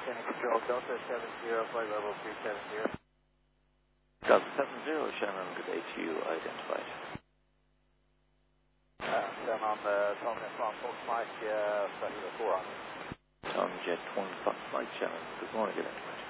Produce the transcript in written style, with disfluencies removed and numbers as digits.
Shannon Control, Delta 70, flight level 370. Delta 70, Shannon, good day to you, identified. Then on the Tomjet 1 Mike, Sahila 4 on. Tomjet 1 Mike, Shannon, good morning, identified.